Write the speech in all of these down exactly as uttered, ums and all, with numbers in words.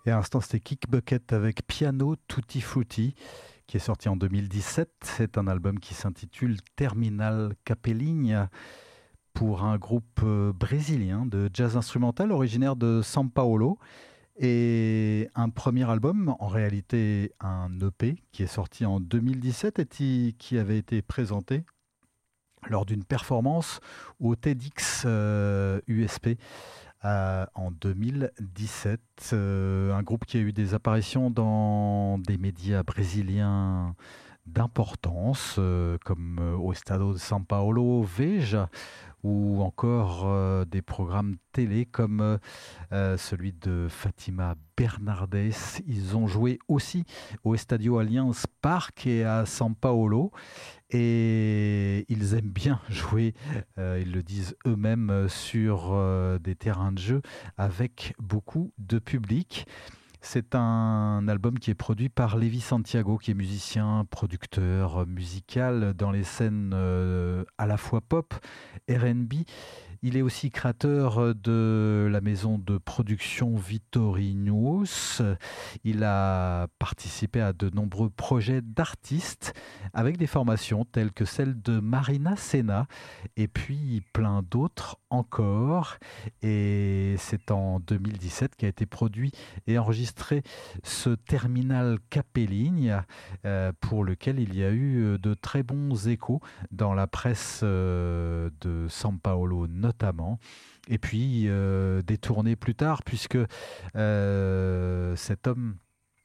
Et à l'instant, c'était Kick Bucket avec Piano Tutti Frutti, qui est sorti en deux mille dix-sept. C'est un album qui s'intitule Terminal Capelinha pour un groupe euh, brésilien de jazz instrumental originaire de São Paulo. Et un premier album, en réalité un E P, qui est sorti en deux mille dix-sept et qui qui avait été présenté lors d'une performance au TEDx euh, U S P euh, en deux mille dix-sept. Euh, un groupe qui a eu des apparitions dans des médias brésiliens d'importance, euh, comme euh, au Estado de São Paulo, Veja, ou encore euh, des programmes télé comme euh, euh, celui de Fatima Bernardes. Ils ont joué aussi au Estadio Allianz Parque et à São Paulo. Et ils aiment bien jouer, euh, ils le disent eux-mêmes, sur euh, des terrains de jeu avec beaucoup de public. C'est un album qui est produit par Levi Santiago, qui est musicien, producteur musical dans les scènes euh, à la fois pop, R and B. Il est aussi créateur de la maison de production Vitorinos. Il a participé à de nombreux projets d'artistes avec des formations telles que celle de Marina Senna et puis plein d'autres encore. Et c'est en deux mille dix-sept qu'a été produit et enregistré ce Terminal Capelinha euh, pour lequel il y a eu de très bons échos dans la presse euh, de São Paulo notamment. Et puis euh, des tournées plus tard, puisque euh, cet homme,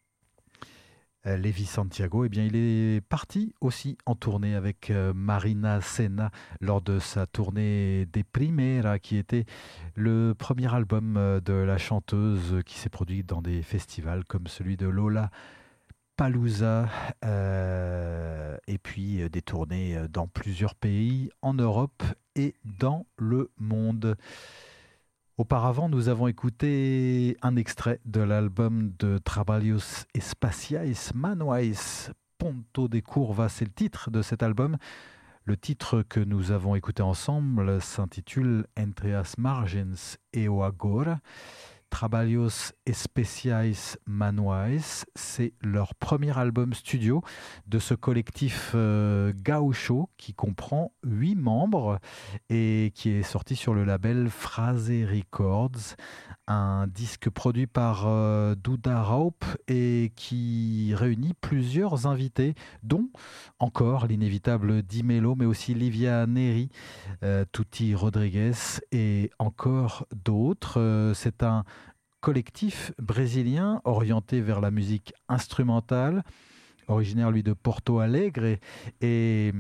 euh, Levi Santiago, eh bien, il est parti aussi en tournée avec euh, Marina Senna lors de sa tournée des Primera, qui était le premier album euh, de la chanteuse qui s'est produit dans des festivals comme celui de Lola Palouza, euh, et puis euh, des tournées euh, dans plusieurs pays en Europe et dans le monde. Auparavant, nous avons écouté un extrait de l'album de Trabalhos Espaciais Manuais, Ponto de Curva, c'est le titre de cet album. Le titre que nous avons écouté ensemble s'intitule Entre as Margens e o Agora. Trabalhos Especiais Manuais, c'est leur premier album studio de ce collectif euh, gaucho qui comprend huit membres et qui est sorti sur le label Phrase Records, un disque produit par euh, Duda Raup et qui réunit plusieurs invités, dont encore l'inévitable Di Mello, mais aussi Livia Neri, euh, Tuti Rodriguez et encore d'autres. Euh, c'est un collectif brésilien orienté vers la musique instrumentale, originaire lui de Porto Alegre, et, et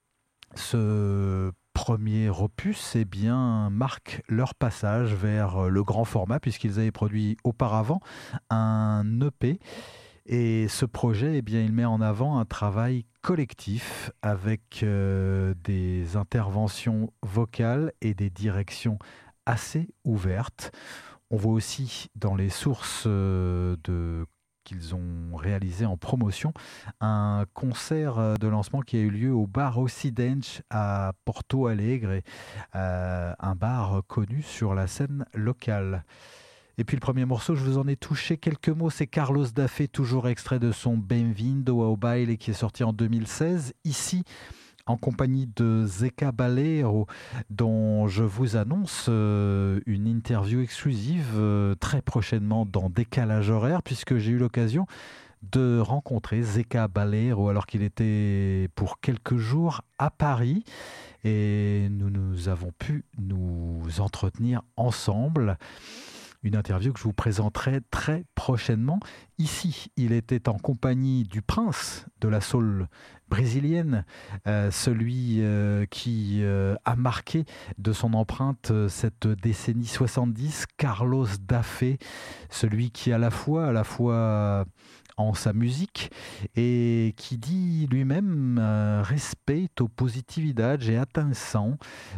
ce premier opus eh bien, marque leur passage vers le grand format puisqu'ils avaient produit auparavant un E P. Et ce projet, eh bien, il met en avant un travail collectif avec euh, des interventions vocales et des directions assez ouvertes. On voit aussi dans les sources euh, de qu'ils ont réalisé en promotion un concert de lancement qui a eu lieu au bar Occidente à Porto Alegre, euh, un bar connu sur la scène locale. Et puis le premier morceau, je vous en ai touché quelques mots, c'est Carlos Dafé, toujours extrait de son Bem-vindo ao Baile qui est sorti en deux mille seize. Ici, en compagnie de Zeca Baleiro, dont je vous annonce euh, une interview exclusive euh, très prochainement dans Décalage Horaire, puisque j'ai eu l'occasion de rencontrer Zeca Baleiro alors qu'il était pour quelques jours à Paris et nous, nous avons pu nous entretenir ensemble. Une interview que je vous présenterai très prochainement. Ici, il était en compagnie du prince de la soul brésilienne, euh, celui euh, qui euh, a marqué de son empreinte euh, cette décennie soixante-dix, Carlos Dafé, celui qui à la fois, à la fois en sa musique et qui dit lui-même euh, respeito positividade et attention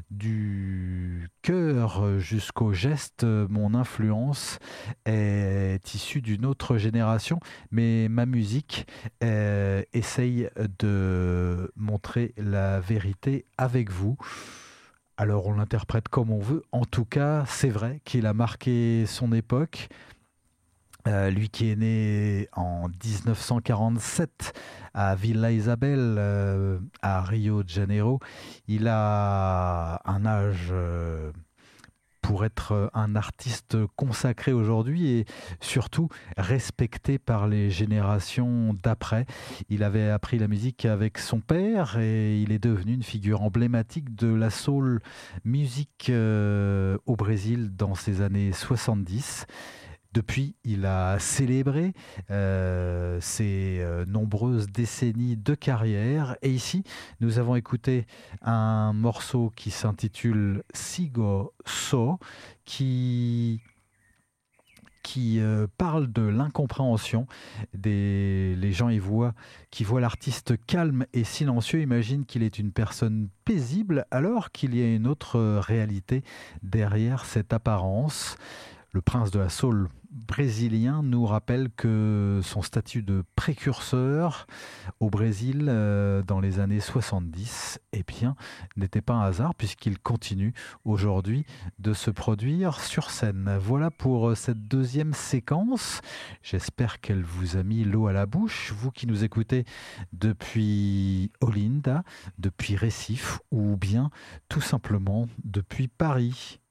du cœur jusqu'au geste. Mon influence est issue d'une autre génération, mais ma musique euh, essaye de montrer la vérité avec vous. Alors on l'interprète comme on veut. En tout cas, c'est vrai qu'il a marqué son époque. Euh, lui qui est né en dix-neuf cent quarante-sept à Villa Isabel, euh, à Rio de Janeiro, il a un âge euh, pour être un artiste consacré aujourd'hui et surtout respecté par les générations d'après. Il avait appris la musique avec son père et il est devenu une figure emblématique de la soul music euh, au Brésil dans ces années soixante-dix. Depuis, il a célébré euh, ses euh, nombreuses décennies de carrière. Et ici, nous avons écouté un morceau qui s'intitule Sigo So, qui qui euh, parle de l'incompréhension. Des, les gens y voient, qui voient l'artiste calme et silencieux, imaginent qu'il est une personne paisible, alors qu'il y a une autre réalité derrière cette apparence. Le prince de la soul brésilien nous rappelle que son statut de précurseur au Brésil euh, dans les années soixante-dix eh bien, n'était pas un hasard puisqu'il continue aujourd'hui de se produire sur scène. Voilà pour cette deuxième séquence. J'espère qu'elle vous a mis l'eau à la bouche, vous qui nous écoutez depuis Olinda, depuis Recife ou bien tout simplement depuis Paris.